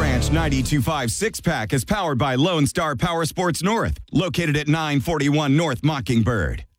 Ranch 92.5 six-pack is powered by Lone Star Power Sports North, located at 941 North Mockingbird.